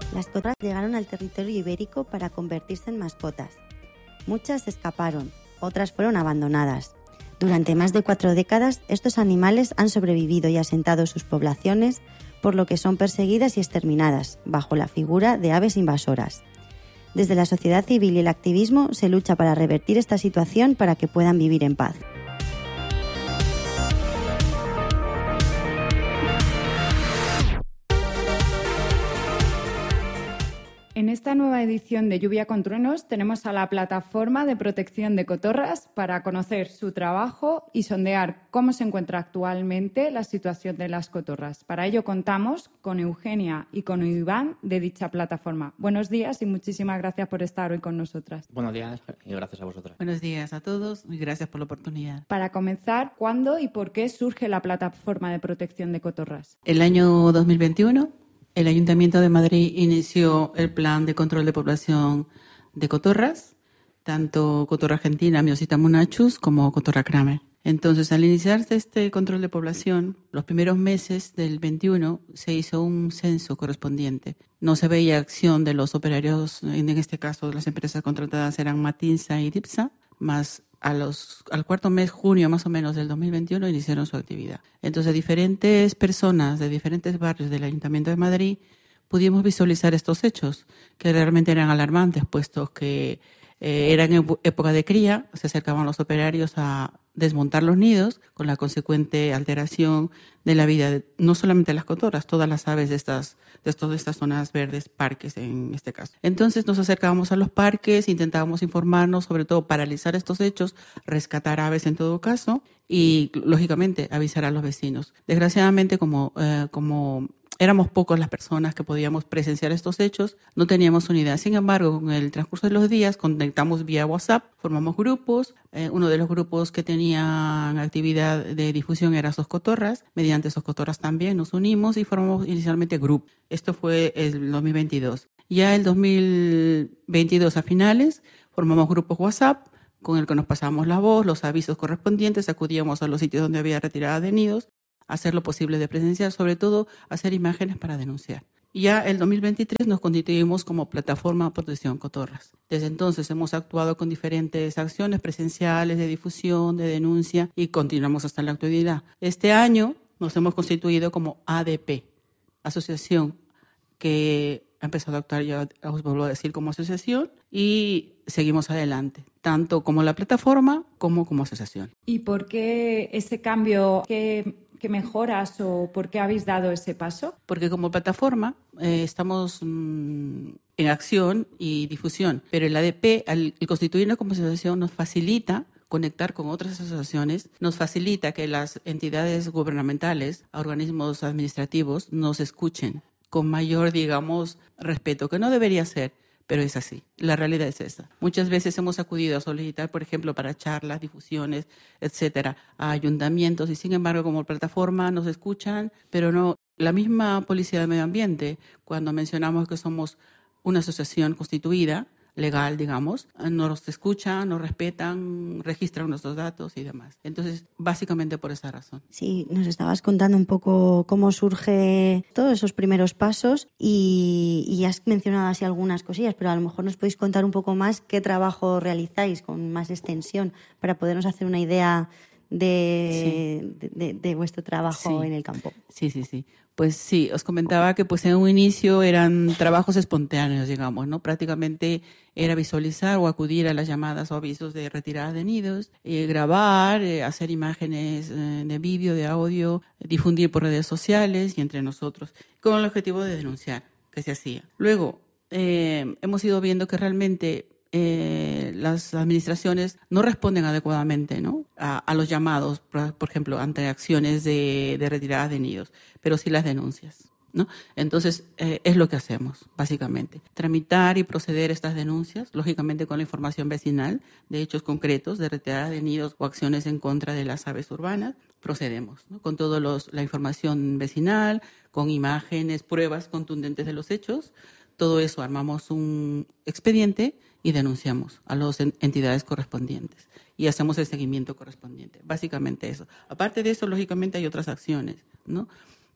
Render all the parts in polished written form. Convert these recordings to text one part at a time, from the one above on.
Las cotorras llegaron al territorio ibérico para convertirse en mascotas. Muchas escaparon, otras fueron abandonadas. Durante más de 4 décadas, estos animales han sobrevivido y asentado sus poblaciones, por lo que son perseguidas y exterminadas, bajo la figura de aves invasoras. Desde la sociedad civil y el activismo se lucha para revertir esta situación para que puedan vivir en paz. En esta nueva edición de Lluvia con Truenos tenemos a la Plataforma de Protección de Cotorras para conocer su trabajo y sondear cómo se encuentra actualmente la situación de las cotorras. Para ello contamos con Eugenia y con Iván de dicha plataforma. Buenos días y muchísimas gracias por estar hoy con nosotras. Buenos días y gracias a vosotras. Buenos días a todos y gracias por la oportunidad. Para comenzar, ¿cuándo y por qué surge la Plataforma de Protección de Cotorras? El año 2021, el Ayuntamiento de Madrid inició el plan de control de población de cotorras, tanto cotorra argentina, Miosita monachus, como cotorra Kramer. Entonces, al iniciarse este control de población, los primeros meses del 21 se hizo un censo correspondiente. No se veía acción de los operarios, en este caso las empresas contratadas eran Matinsa y Dipsa, más al cuarto mes, junio más o menos del 2021, iniciaron su actividad. Entonces, diferentes personas de diferentes barrios del Ayuntamiento de Madrid pudimos visualizar estos hechos, que realmente eran alarmantes, puesto que eran en época de cría, se acercaban los operarios a desmontar los nidos, con la consecuente alteración de la vida de no solamente las cotorras, todas las aves de estas zonas verdes, parques en este caso. Entonces nos acercábamos a los parques, intentábamos informarnos, sobre todo paralizar estos hechos, rescatar aves en todo caso y, lógicamente, avisar a los vecinos. Desgraciadamente, como éramos pocos las personas que podíamos presenciar estos hechos, no teníamos unidad. Sin embargo, con el transcurso de los días, conectamos vía WhatsApp, formamos grupos. Uno de los grupos que tenían actividad de difusión era Soscotorras. Mediante Soscotorras también nos unimos y formamos inicialmente grupo. Esto fue el 2022. Ya el 2022 a finales, formamos grupos WhatsApp, con el que nos pasábamos la voz, los avisos correspondientes, acudíamos a los sitios donde había retirada de nidos, hacer lo posible de presenciar, sobre todo hacer imágenes para denunciar. Y ya el 2023 nos constituimos como Plataforma de Protección Cotorras. Desde entonces hemos actuado con diferentes acciones presenciales, de difusión, de denuncia y continuamos hasta la actualidad. Este año nos hemos constituido como ADP, asociación que ha empezado a actuar, ya os vuelvo a decir, como asociación y seguimos adelante, tanto como la plataforma como asociación. ¿Y por qué ese cambio? ¿Qué mejoras o por qué habéis dado ese paso? Porque como plataforma estamos en acción y difusión, pero el ADP, al constituirnos como asociación, nos facilita conectar con otras asociaciones, nos facilita que las entidades gubernamentales, organismos administrativos, nos escuchen con mayor, respeto, que no debería ser, pero es así. La realidad es esa. Muchas veces hemos acudido a solicitar, por ejemplo, para charlas, difusiones, etcétera, a ayuntamientos y, sin embargo, como plataforma nos escuchan, pero no. La misma Policía de Medio Ambiente, cuando mencionamos que somos una asociación constituida, legal, nos escuchan, nos respetan, registran nuestros datos y demás. Entonces, básicamente por esa razón. Sí, nos estabas contando un poco cómo surge todos esos primeros pasos y has mencionado así algunas cosillas, pero a lo mejor nos podéis contar un poco más qué trabajo realizáis con más extensión para podernos hacer una idea de vuestro trabajo en el campo. Sí. Pues sí, os comentaba que en un inicio eran trabajos espontáneos, ¿no? Prácticamente era visualizar o acudir a las llamadas o avisos de retirada de nidos, grabar, hacer imágenes de vídeo, de audio, difundir por redes sociales y entre nosotros, con el objetivo de denunciar que se hacía. Luego, hemos ido viendo que realmente las administraciones no responden adecuadamente, ¿no? a los llamados, por ejemplo, ante acciones de retirada de nidos, pero sí las denuncias, ¿no? Entonces, es lo que hacemos, básicamente. Tramitar y proceder estas denuncias, lógicamente con la información vecinal de hechos concretos de retirada de nidos o acciones en contra de las aves urbanas, procedemos, ¿no? Con toda la información vecinal, con imágenes, pruebas contundentes de los hechos. Todo eso armamos un expediente y denunciamos a las entidades correspondientes y hacemos el seguimiento correspondiente. Básicamente eso. Aparte de eso, lógicamente hay otras acciones, ¿no?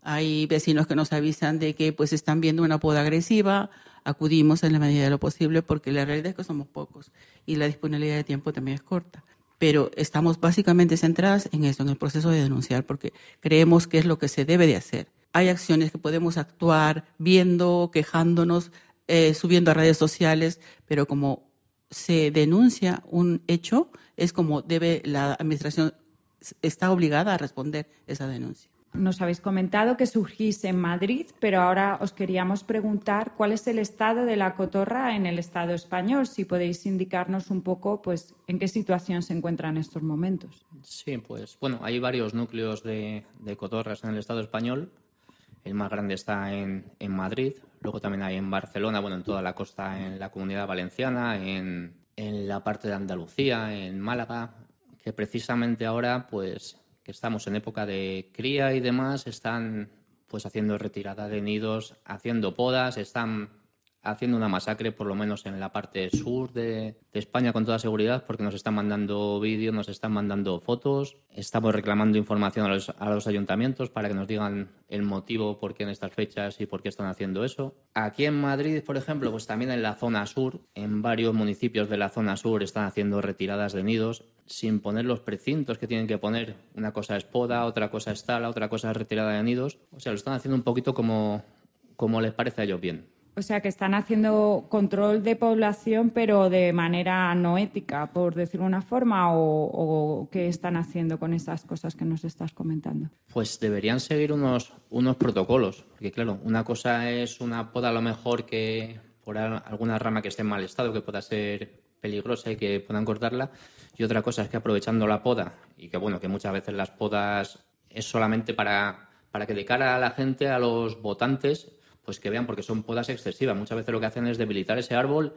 Hay vecinos que nos avisan de que pues están viendo una poda agresiva, acudimos en la medida de lo posible porque la realidad es que somos pocos y la disponibilidad de tiempo también es corta. Pero estamos básicamente centradas en eso, en el proceso de denunciar, porque creemos que es lo que se debe de hacer. Hay acciones que podemos actuar viendo, quejándonos, subiendo a redes sociales, pero como se denuncia un hecho, es como debe la administración, está obligada a responder esa denuncia. Nos habéis comentado que surgís en Madrid, pero ahora os queríamos preguntar cuál es el estado de la cotorra en el Estado español, si podéis indicarnos un poco pues, en qué situación se encuentra en estos momentos. Sí, pues bueno, hay varios núcleos de cotorras en el Estado español. El más grande está en Madrid, luego también hay en Barcelona, bueno, en toda la costa, en la Comunidad Valenciana, en la parte de Andalucía, en Málaga, que precisamente ahora, pues, que estamos en época de cría y demás, están pues haciendo retirada de nidos, haciendo podas, están haciendo una masacre, por lo menos en la parte sur de España, con toda seguridad, porque nos están mandando vídeos, nos están mandando fotos. Estamos reclamando información a los ayuntamientos para que nos digan el motivo por qué en estas fechas y por qué están haciendo eso. Aquí en Madrid, por ejemplo, pues también en la zona sur, en varios municipios de la zona sur están haciendo retiradas de nidos sin poner los precintos que tienen que poner. Una cosa es poda, otra cosa es tala, otra cosa es retirada de nidos. O sea, lo están haciendo un poquito como les parece a ellos bien. O sea, que están haciendo control de población, pero de manera no ética, por decirlo de una forma, o ¿qué están haciendo con esas cosas que nos estás comentando? Pues deberían seguir unos protocolos, porque claro, una cosa es una poda a lo mejor que por alguna rama que esté en mal estado, que pueda ser peligrosa y que puedan cortarla, y otra cosa es que aprovechando la poda, y que bueno, que muchas veces las podas es solamente para que de cara a la gente, a los votantes, pues que vean, porque son podas excesivas. Muchas veces lo que hacen es debilitar ese árbol,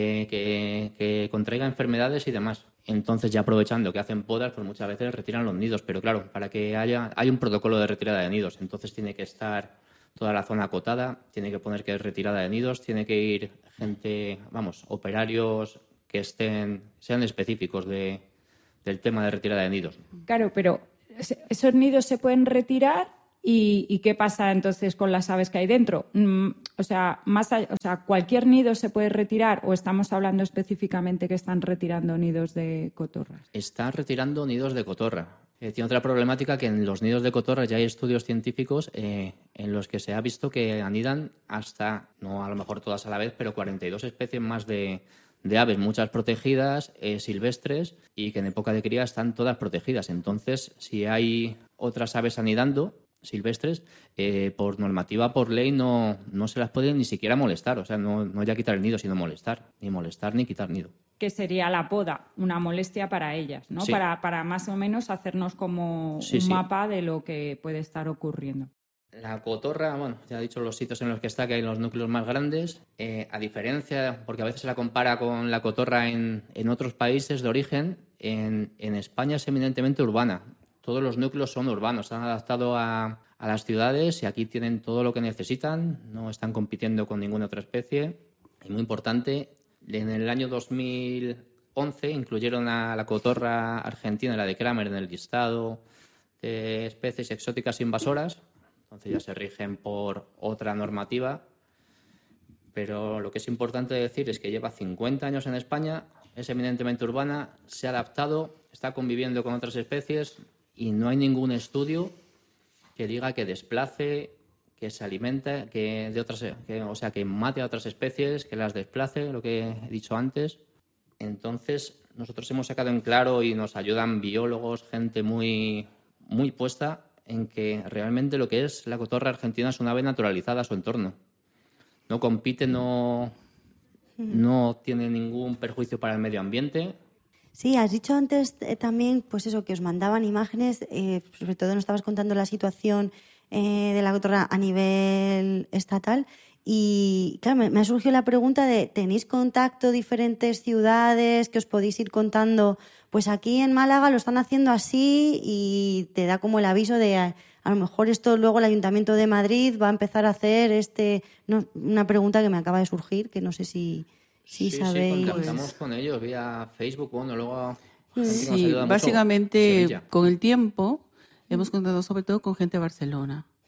que contraiga enfermedades y demás. Entonces, ya aprovechando que hacen podas, pues muchas veces retiran los nidos. Pero claro, para que hay un protocolo de retirada de nidos. Entonces tiene que estar toda la zona acotada, tiene que poner que es retirada de nidos, tiene que ir gente, operarios que sean específicos del tema de retirada de nidos. Claro, pero esos nidos se pueden retirar. ¿Y qué pasa entonces con las aves que hay dentro? O sea, ¿cualquier nido se puede retirar o estamos hablando específicamente que están retirando nidos de cotorras? Están retirando nidos de cotorra. Tiene otra problemática, que en los nidos de cotorra ya hay estudios científicos en los que se ha visto que anidan hasta, no a lo mejor todas a la vez, pero 42 especies más de aves, muchas protegidas, silvestres, y que en época de cría están todas protegidas. Entonces, si hay otras aves anidando silvestres, por normativa, por ley, no se las puede ni siquiera molestar. O sea, no ya quitar el nido, sino molestar ni quitar nido. Que sería la poda, una molestia para ellas, ¿no? Sí. Para más o menos hacernos como un mapa de lo que puede estar ocurriendo. La cotorra, bueno, ya he dicho los sitios en los que está, que hay los núcleos más grandes. A diferencia, porque a veces se la compara con la cotorra en otros países de origen, en España es eminentemente urbana. Todos los núcleos son urbanos, se han adaptado a las ciudades y aquí tienen todo lo que necesitan, no están compitiendo con ninguna otra especie. Y muy importante, en el año 2011 incluyeron a la cotorra argentina, la de Kramer, en el listado de especies exóticas invasoras. Entonces ya se rigen por otra normativa. Pero lo que es importante decir es que lleva 50 años en España, es eminentemente urbana, se ha adaptado, está conviviendo con otras especies. Y no hay ningún estudio que diga que desplace, que se alimente, que mate a otras especies, que las desplace, lo que he dicho antes. Entonces, nosotros hemos sacado en claro y nos ayudan biólogos, gente muy, muy puesta en que realmente lo que es la cotorra argentina es una ave naturalizada a su entorno. No compite, no tiene ningún perjuicio para el medio ambiente. Sí, has dicho antes también, pues eso, que os mandaban imágenes, sobre todo nos estabas contando la situación de la cotorra a nivel estatal y, claro, me ha surgido la pregunta de, ¿tenéis contacto diferentes ciudades que os podéis ir contando? Pues aquí en Málaga lo están haciendo así y te da como el aviso de, a lo mejor esto luego el Ayuntamiento de Madrid va a empezar a hacer una pregunta que me acaba de surgir, que no sé si sabéis. Sí, contactamos con ellos vía Facebook, bueno, luego... Sí, básicamente con el tiempo hemos contado sobre todo con gente de Barcelona.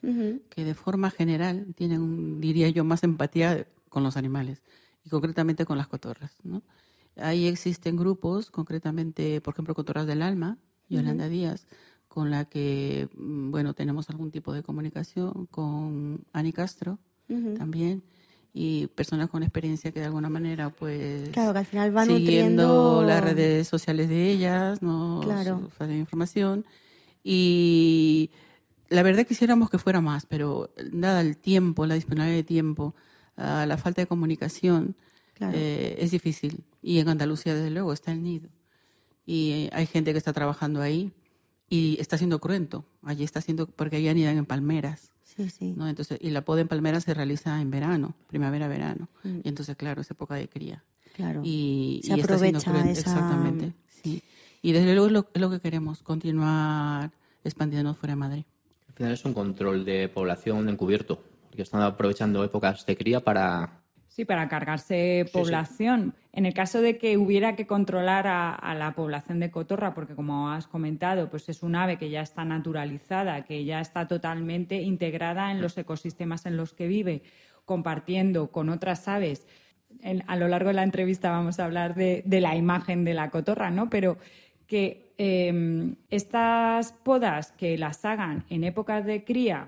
que de forma general tienen, diría yo, más empatía con los animales y concretamente con las cotorras, ¿no? Ahí existen grupos, concretamente, por ejemplo, Cotorras del Alma, Yolanda Díaz, con la que, bueno, tenemos algún tipo de comunicación, con Ani Castro también, y personas con experiencia que de alguna manera, pues, claro, que al final van siguiendo nutriendo las redes sociales de ellas, nos hacen información. Y la verdad quisiéramos que fuera más, pero dada el tiempo, la disponibilidad de tiempo, la falta de comunicación, es difícil. Y en Andalucía, desde luego, está el nido. Y hay gente que está trabajando ahí y está siendo cruento. Allí está siendo, porque allí anidan en palmeras. Sí. ¿No? Entonces, y la poda en palmeras se realiza en verano, primavera-verano. Y entonces, claro, es época de cría. Claro. Y se aprovecha está siendo esa... Exactamente, sí. Y desde luego es lo que queremos, continuar expandiéndonos fuera de Madrid. Al final es un control de población encubierto, porque están aprovechando épocas de cría para... Sí, para cargarse población. Sí. En el caso de que hubiera que controlar a la población de cotorra, porque como has comentado, pues es un ave que ya está naturalizada, que ya está totalmente integrada en los ecosistemas en los que vive, compartiendo con otras aves. A lo largo de la entrevista vamos a hablar de la imagen de la cotorra, ¿no? Pero que estas podas que las hagan en épocas de cría,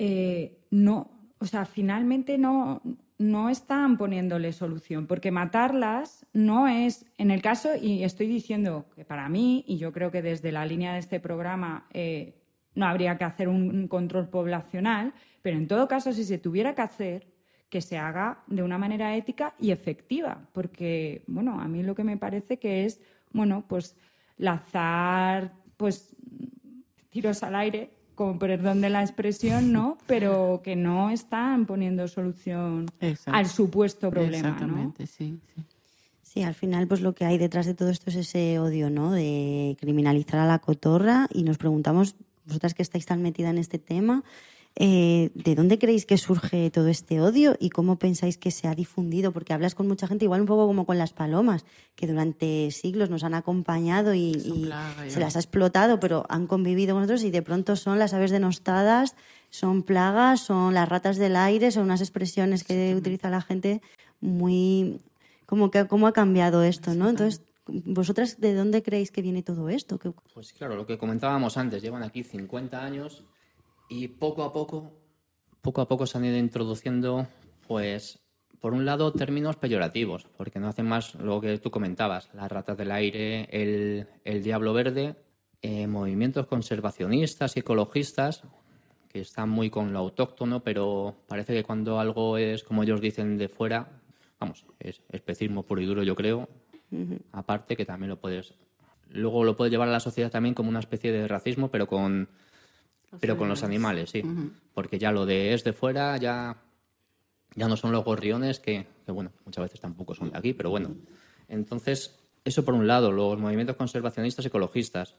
finalmente no están poniéndole solución, porque matarlas no es, en el caso, y estoy diciendo que para mí, y yo creo que desde la línea de este programa no habría que hacer un control poblacional, pero en todo caso, si se tuviera que hacer, que se haga de una manera ética y efectiva, porque, bueno, a mí lo que me parece que es, bueno, pues lanzar, pues, tiros al aire, con perdón de la expresión, ¿no? Pero que no están poniendo solución al supuesto problema, exactamente, ¿no? Sí. Sí, al final pues lo que hay detrás de todo esto es ese odio, ¿no? De criminalizar a la cotorra, y nos preguntamos, vosotras que estáis tan metida en este tema, ¿de dónde creéis que surge todo este odio y cómo pensáis que se ha difundido? Porque hablas con mucha gente, igual un poco como con las palomas, que durante siglos nos han acompañado y se las ha explotado, pero han convivido con nosotros y de pronto son las aves denostadas, son plagas, son las ratas del aire, son unas expresiones que utiliza la gente muy... ¿Cómo ha cambiado esto, no? Entonces, ¿vosotras de dónde creéis que viene todo esto? Pues claro, lo que comentábamos antes, llevan aquí 50 años... Y poco a poco se han ido introduciendo, pues, por un lado, términos peyorativos, porque no hacen más lo que tú comentabas, las ratas del aire, el diablo verde, movimientos conservacionistas y ecologistas, que están muy con lo autóctono, pero parece que cuando algo es, como ellos dicen, de fuera, vamos, es especismo puro y duro, yo creo, aparte que también luego lo puedes llevar a la sociedad también como una especie de racismo, pero con los animales, sí. Porque ya lo de es de fuera, ya no son los gorriones, que bueno, muchas veces tampoco son de aquí, pero bueno. Entonces, eso por un lado, los movimientos conservacionistas ecologistas.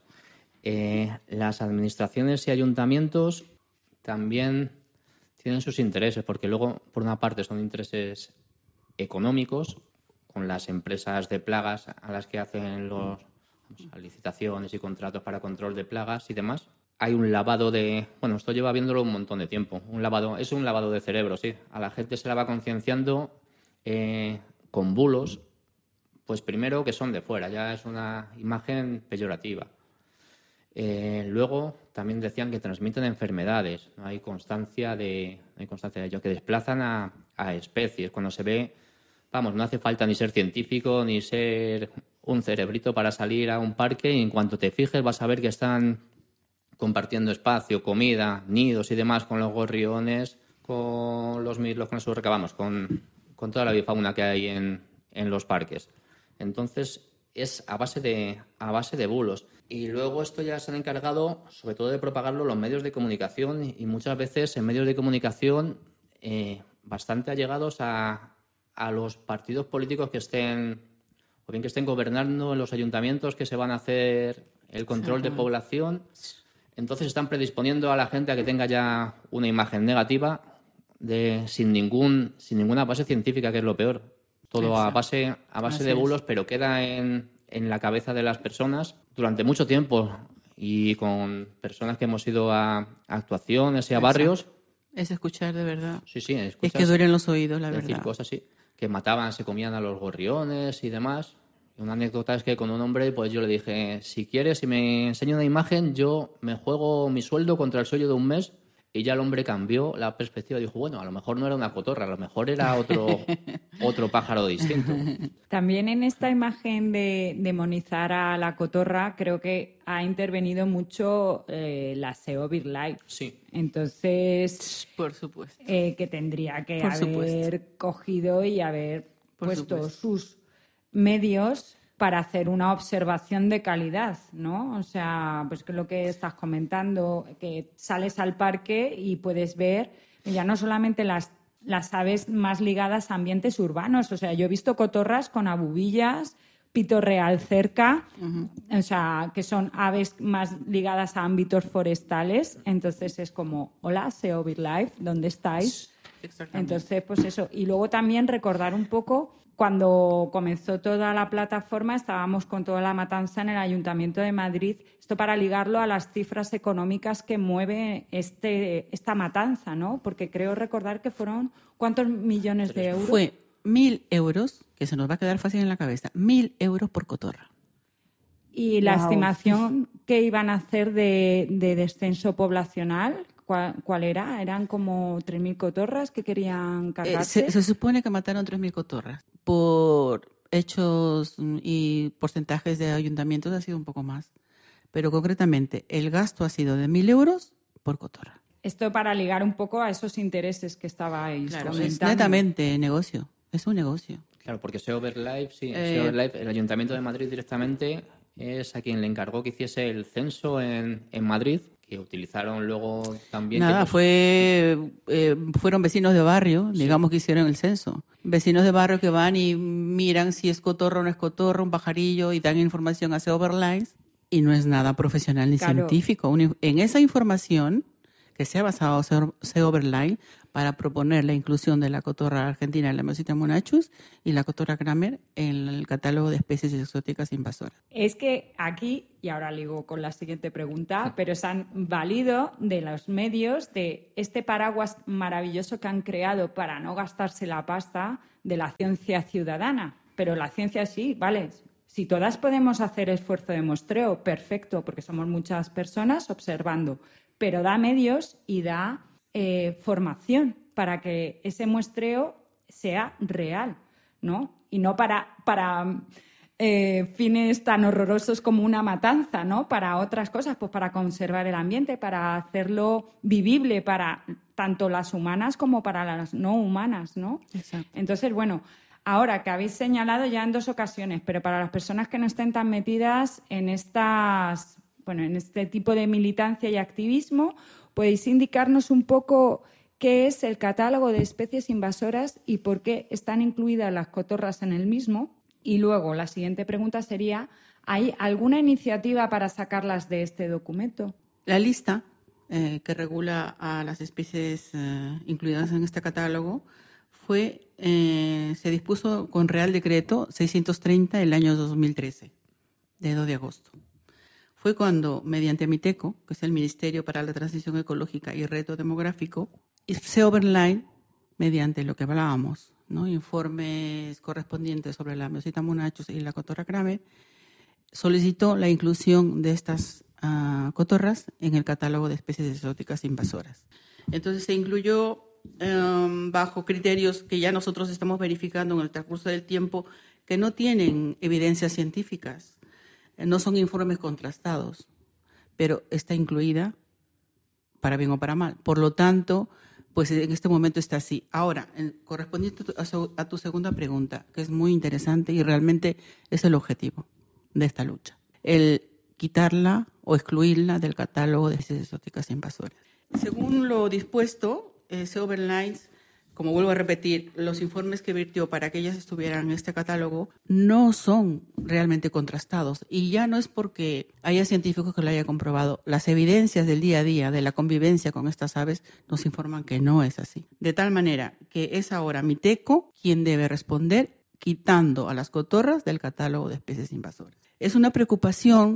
Las administraciones y ayuntamientos también tienen sus intereses, porque luego, por una parte, son intereses económicos, con las empresas de plagas a las que hacen las licitaciones y contratos para control de plagas y demás. Hay un lavado de... Bueno, esto lleva viéndolo un montón de tiempo. Es un lavado de cerebro, sí. A la gente se la va concienciando con bulos, pues primero que son de fuera, ya es una imagen peyorativa. Luego también decían que transmiten enfermedades. No hay constancia de ello, que desplazan a especies. Cuando se ve, vamos, no hace falta ni ser científico ni ser un cerebrito para salir a un parque, y en cuanto te fijes vas a ver que están compartiendo espacio, comida, nidos y demás con los gorriones, con los mirlos, con las urracas, con toda la bifauna que hay en los parques. Entonces es a base de bulos. Y luego esto ya se han encargado sobre todo de propagarlo los medios de comunicación, y muchas veces en medios de comunicación bastante allegados a los partidos políticos que estén gobernando en los ayuntamientos, que se van a hacer el control de población. Entonces están predisponiendo a la gente a que tenga ya una imagen negativa sin ninguna base científica, que es lo peor. Todo a base de bulos, pero queda en la cabeza de las personas durante mucho tiempo, y con personas que hemos ido a actuaciones y a barrios, Es escuchar de verdad. Sí, Es que duelen los oídos, la verdad. Decir cosas así, que mataban, se comían a los gorriones y demás. Y una anécdota es que con un hombre, pues yo le dije, si quieres, si me enseña una imagen, yo me juego mi sueldo contra el sueldo de un mes. Y ya el hombre cambió la perspectiva. Dijo, bueno, a lo mejor no era una cotorra, a lo mejor era otro pájaro distinto. También en esta imagen de demonizar a la cotorra, creo que ha intervenido mucho la SEO BirdLife. Sí. Entonces, por supuesto. Que tendría que haber cogido y haber puesto sus medios para hacer una observación de calidad, ¿no? O sea, pues que lo que estás comentando, que sales al parque y puedes ver ya no solamente las aves más ligadas a ambientes urbanos, o sea, yo he visto cotorras con abubillas, pito real cerca, o sea, que son aves más ligadas a ámbitos forestales, entonces es como, hola, SEO BirdLife, ¿dónde estáis? Exactamente. Entonces, pues eso. Y luego también recordar un poco, cuando comenzó toda la plataforma, estábamos con toda la matanza en el Ayuntamiento de Madrid, esto para ligarlo a las cifras económicas que mueve esta matanza, ¿no? Porque creo recordar que fueron, ¿cuántos millones de euros? Fue 1.000 euros, que se nos va a quedar fácil en la cabeza, 1.000 euros por cotorra. Y la estimación que iban a hacer de descenso poblacional, ¿cuál era? Eran como 3.000 cotorras que querían cargarse. Se supone que mataron 3.000 cotorras. Por hechos y porcentajes de ayuntamientos ha sido un poco más. Pero concretamente, el gasto ha sido de 1.000 euros por cotorra. Esto para ligar un poco a esos intereses que estabais comentando. Es netamente negocio. Es un negocio. Claro, porque SEO BirdLife, SEO BirdLife, el Ayuntamiento de Madrid directamente es a quien le encargó que hiciese el censo en Madrid, que utilizaron luego también... Nada, fueron vecinos de barrio, digamos, que hicieron el censo. Vecinos de barrio que van y miran si es cotorro o no es cotorro, un pajarillo, y dan información a SEO BirdLife, y no es nada profesional ni científico. En esa información que se ha basado SEO BirdLife para proponer la inclusión de la cotorra argentina, la Miyosita monachus, y la cotorra Kramer en el catálogo de especies exóticas invasoras. Es que aquí, y ahora ligo con la siguiente pregunta, pero se han valido de los medios de este paraguas maravilloso que han creado para no gastarse la pasta de la ciencia ciudadana. Pero la ciencia sí, vale. Si todas podemos hacer esfuerzo de muestreo, perfecto, porque somos muchas personas observando, pero da medios y da formación para que ese muestreo sea real, ¿no? Y no para fines tan horrorosos como una matanza, ¿no? Para otras cosas, pues para conservar el ambiente, para hacerlo vivible para tanto las humanas como para las no humanas, ¿no? Exacto. Entonces, bueno, ahora que habéis señalado ya en 2 ocasiones, pero para las personas que no estén tan metidas en en este tipo de militancia y activismo, ¿podéis indicarnos un poco qué es el catálogo de especies invasoras y por qué están incluidas las cotorras en el mismo? Y luego, la siguiente pregunta sería, ¿hay alguna iniciativa para sacarlas de este documento? La lista que regula a las especies incluidas en este catálogo se dispuso con Real Decreto 630 el año 2013, de 2 de agosto. Fue cuando, mediante MITECO, que es el Ministerio para la Transición Ecológica y Reto Demográfico, y SEO BirdLife, mediante lo que hablábamos, ¿no? Informes correspondientes sobre la Miyosita monachus y la cotorra Kramer, solicitó la inclusión de estas cotorras en el catálogo de especies exóticas invasoras. Entonces se incluyó bajo criterios que ya nosotros estamos verificando en el transcurso del tiempo, que no tienen evidencias científicas. No son informes contrastados, pero está incluida para bien o para mal. Por lo tanto, pues en este momento está así. Ahora, correspondiente a tu segunda pregunta, que es muy interesante y realmente es el objetivo de esta lucha, el quitarla o excluirla del catálogo de especies exóticas invasoras. Según lo dispuesto, SEO BirdLife, como vuelvo a repetir, los informes que virtió para que ellas estuvieran en este catálogo no son realmente contrastados. Y ya no es porque haya científicos que lo hayan comprobado. Las evidencias del día a día, de la convivencia con estas aves, nos informan que no es así. De tal manera que es ahora MITECO quien debe responder quitando a las cotorras del catálogo de especies invasoras. Es una preocupación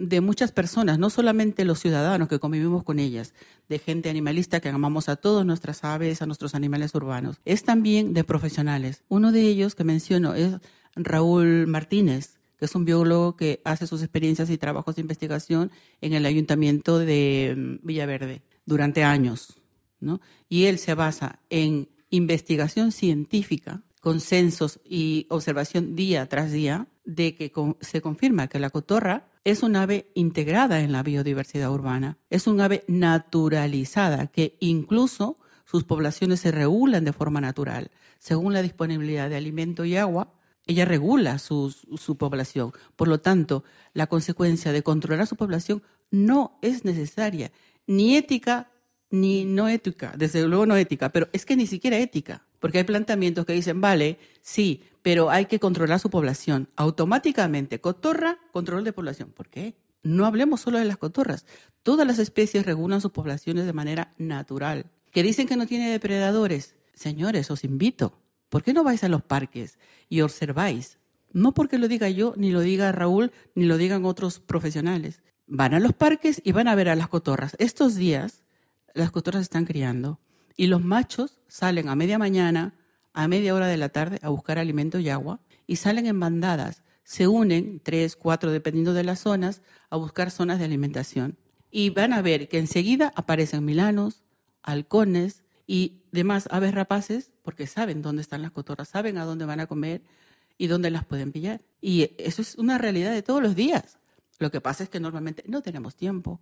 de muchas personas, no solamente los ciudadanos que convivimos con ellas, de gente animalista que amamos a todas nuestras aves, a nuestros animales urbanos, es también de profesionales. Uno de ellos que menciono es Raúl Martínez, que es un biólogo que hace sus experiencias y trabajos de investigación en el Ayuntamiento de Villaverde durante años, ¿no? Y él se basa en investigación científica, consensos y observación día tras día, de que se confirma que la cotorra es un ave integrada en la biodiversidad urbana, es un ave naturalizada, que incluso sus poblaciones se regulan de forma natural. Según la disponibilidad de alimento y agua, ella regula su población. Por lo tanto, la consecuencia de controlar su población no es necesaria, ni ética, ni no ética, desde luego no ética, pero es que ni siquiera ética, porque hay planteamientos que dicen, vale, sí, pero hay que controlar su población. Automáticamente, cotorra, control de población. ¿Por qué? No hablemos solo de las cotorras. Todas las especies regulan sus poblaciones de manera natural. Que dicen que no tiene depredadores. Señores, os invito. ¿Por qué no vais a los parques y observáis? No porque lo diga yo, ni lo diga Raúl, ni lo digan otros profesionales. Van a los parques y van a ver a las cotorras. Estos días, las cotorras están criando y los machos salen a media mañana, a media hora de la tarde, a buscar alimento y agua, y salen en bandadas. Se unen, 3, 4, dependiendo de las zonas, a buscar zonas de alimentación. Y van a ver que enseguida aparecen milanos, halcones y demás aves rapaces, porque saben dónde están las cotorras, saben a dónde van a comer y dónde las pueden pillar. Y eso es una realidad de todos los días. Lo que pasa es que normalmente no tenemos tiempo.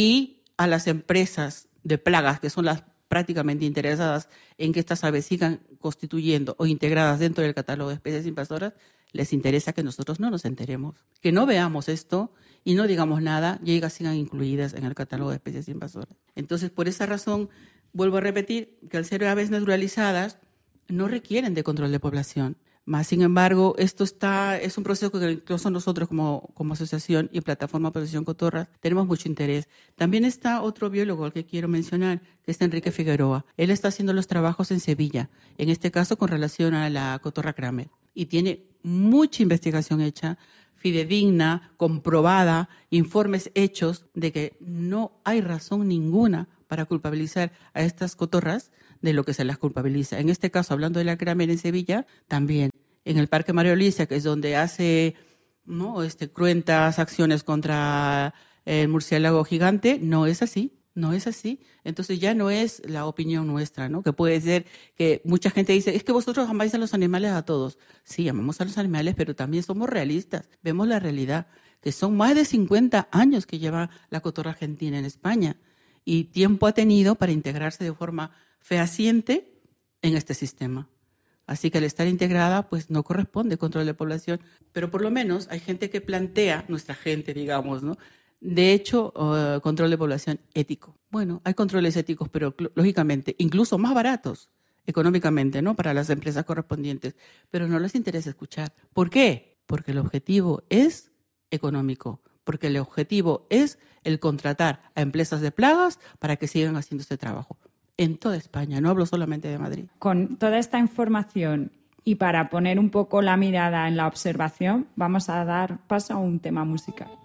Y a las empresas de plagas, que son las prácticamente interesadas en que estas aves sigan constituyendo o integradas dentro del catálogo de especies invasoras, les interesa que nosotros no nos enteremos, que no veamos esto y no digamos nada y ellas sigan incluidas en el catálogo de especies invasoras. Entonces, por esa razón, vuelvo a repetir que al ser aves naturalizadas no requieren de control de población. Más sin embargo, esto es un proceso que incluso nosotros como asociación y plataforma Protección Cotorras tenemos mucho interés. También está otro biólogo al que quiero mencionar, que es Enrique Figueroa. Él está haciendo los trabajos en Sevilla, en este caso con relación a la cotorra Kramer. Y tiene mucha investigación hecha, fidedigna, comprobada, informes hechos de que no hay razón ninguna para culpabilizar a estas cotorras de lo que se las culpabiliza. En este caso, hablando de la Kramer en Sevilla, también en el Parque María Luisa, que es donde hace cruentas acciones contra el murciélago gigante, no es así. Entonces ya no es la opinión nuestra, ¿no? Que puede ser que mucha gente dice, es que vosotros amáis a los animales a todos. Sí, amamos a los animales, pero también somos realistas. Vemos la realidad, que son más de 50 años que lleva la cotorra argentina en España y tiempo ha tenido para integrarse de forma fehaciente en este sistema. Así que al estar integrada, pues no corresponde control de población, pero por lo menos hay gente que plantea, nuestra gente, digamos, ¿no? De hecho, control de población ético. Bueno, hay controles éticos, pero lógicamente, incluso más baratos económicamente, ¿no? Para las empresas correspondientes, pero no les interesa escuchar. ¿Por qué? Porque el objetivo es económico, porque el objetivo es el contratar a empresas de plagas para que sigan haciendo este trabajo. En toda España, no hablo solamente de Madrid. Con toda esta información y para poner un poco la mirada en la observación, vamos a dar paso a un tema musical.